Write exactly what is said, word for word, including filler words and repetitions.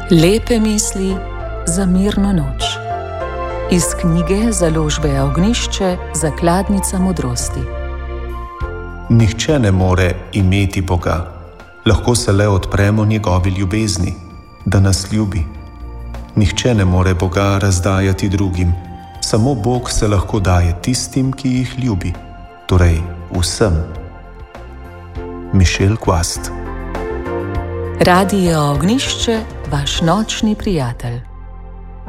Lepe misli za mirno noč. Iz knjige Založbe Ognjišče Zakladnica modrosti. Nihče ne more imeti Boga, lahko se le odpremo njegovi ljubezni, da nas ljubi. Nihče ne more Boga razdajati drugim, samo Bog se lahko daje tistim, ki jih ljubi, torej vsem. Michel Quast. Radio Ognjišče, vaš nočni prijatelj.